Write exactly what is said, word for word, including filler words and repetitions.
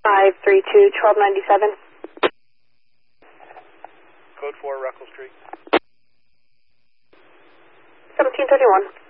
five three two, twelve ninety-seven. Code four, Ruckle Street. seventeen thirty-one.